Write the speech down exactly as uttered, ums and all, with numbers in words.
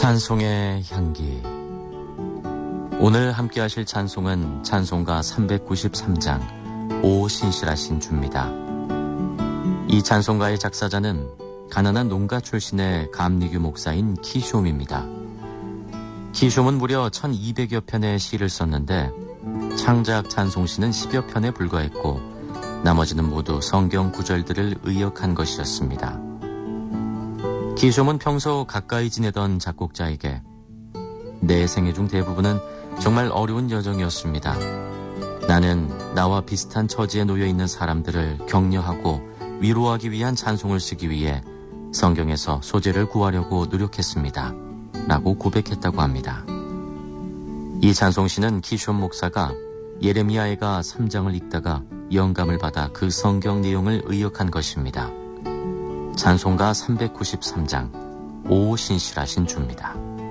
찬송의 향기. 오늘 함께 하실 찬송은 찬송가 삼백구십삼 장 오 신실하신 주입니다. 이 찬송가의 작사자는 가난한 농가 출신의 감리교 목사인 키숑입니다. 키숑은 무려 천이백여 편의 시를 썼는데 창작 찬송시는 십여 편에 불과했고 나머지는 모두 성경 구절들을 의역한 것이었습니다. 키숑은 평소 가까이 지내던 작곡자에게 내 생애 중 대부분은 정말 어려운 여정이었습니다. 나는 나와 비슷한 처지에 놓여 있는 사람들을 격려하고 위로하기 위한 찬송을 쓰기 위해 성경에서 소재를 구하려고 노력했습니다. 라고 고백했다고 합니다. 이 찬송시는 키숑 목사가 예레미야애가 삼 장을 읽다가 영감을 받아 그 성경 내용을 의역한 것입니다. 찬송가 삼백구십삼 장 오 신실하신 주입니다.